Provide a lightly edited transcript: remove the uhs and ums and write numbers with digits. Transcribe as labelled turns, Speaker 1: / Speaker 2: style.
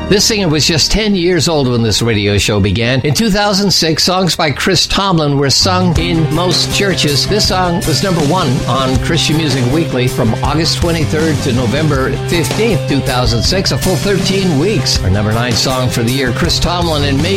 Speaker 1: This singer was just 10 years old when this radio show began. In 2006, songs by Chris Tomlin were sung in most churches. This song was number 1 on Christian Music Weekly from August 23rd to November 15th, 2006, a full 13 weeks. Our number 9 song for the year, Chris Tomlin and Me.